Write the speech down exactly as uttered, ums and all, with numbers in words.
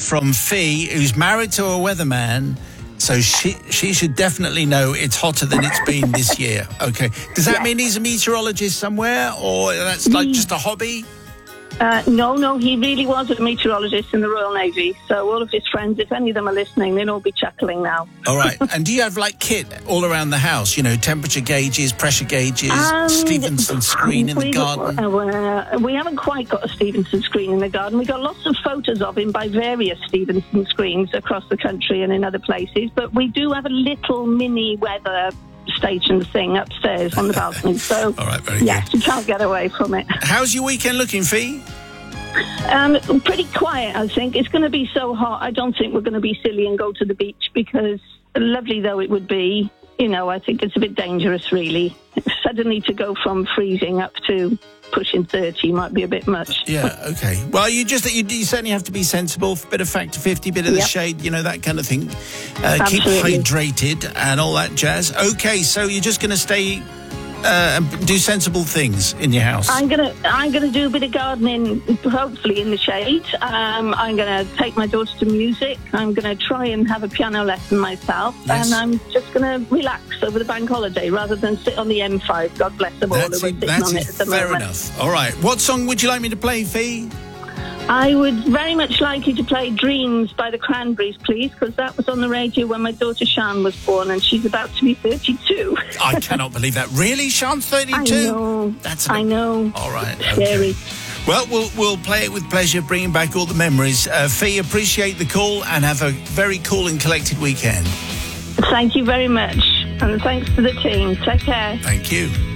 from Fee, who's married to a weatherman. So she she should definitely know it's hotter than it's been this year. Okay. Does that Yeah. mean he's a meteorologist somewhere, or that's like just a hobby? Uh, no, no, he really was a meteorologist in the Royal Navy. So all of his friends, if any of them are listening, they'll all be chuckling now. All right. And do you have, like, kit all around the house? You know, temperature gauges, pressure gauges, Um, Stevenson screen in the we- garden? Uh, we haven't quite got a Stevenson screen in the garden. We got lots of photos of him by various Stevenson screens across the country and in other places. But we do have a little mini weather station thing upstairs on the balcony. So, All right, very yes, good. you can't get away from it. How's your weekend looking, Fee? Um, pretty quiet, I think. It's going to be so hot. I don't think we're going to be silly and go to the beach because, lovely though it would be, you know, I think it's a bit dangerous, really. Suddenly to go from freezing up to pushing thirty might be a bit much. Yeah, okay. Well, you just you, you certainly have to be sensible. Bit of factor fifty, bit of the Yep. shade, you know, that kind of thing. Uh, keep Absolutely. hydrated and all that jazz. Okay, so you're just going to stay uh, and do sensible things in your house. I'm gonna, I'm gonna do a bit of gardening, hopefully in the shade. Um, I'm gonna take my daughter to music. I'm gonna try and have a piano lesson myself, Yes. and I'm just gonna relax over the bank holiday rather than sit on the M five. God bless them all That's who are it, sitting that's on it. it at the Fair moment. enough. All right. What song would you like me to play, Fee? I would very much like you to play Dreams by the Cranberries, please, because that was on the radio when my daughter Shan was born, and she's about to be thirty-two. I cannot believe that. Really? Sean's thirty-two? I know. That's a I bit- know. All right. Scary. Okay. Well, we'll we'll play it with pleasure, bringing back all the memories. Uh, Fee, appreciate the call and have a very cool and collected weekend. Thank you very much, and thanks to the team. Take care. Thank you.